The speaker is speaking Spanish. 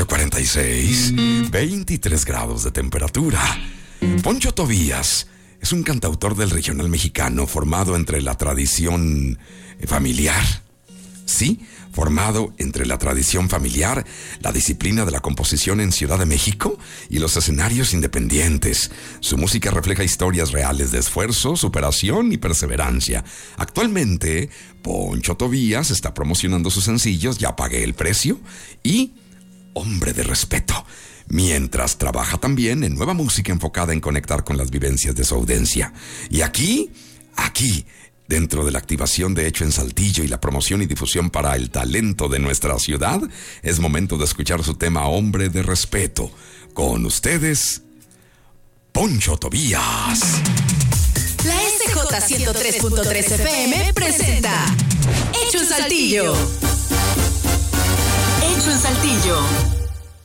8:46, 23 grados de temperatura. Poncho Tobías es un cantautor del regional mexicano formado entre la tradición familiar. Sí, formado entre la tradición familiar, la disciplina de la composición en Ciudad de México y los escenarios independientes. Su música refleja historias reales de esfuerzo, superación y perseverancia. Actualmente, Poncho Tobías está promocionando sus sencillos Ya Pagué el Precio y Hombre de Respeto, mientras trabaja también en nueva música enfocada en conectar con las vivencias de su audiencia. Y aquí, dentro de la activación de Hecho en Saltillo y la promoción y difusión para el talento de nuestra ciudad, es momento de escuchar su tema Hombre de Respeto. Con ustedes, Poncho Tobías. La SJ 103.3 FM presenta Hecho en Saltillo. Hecho en Saltillo.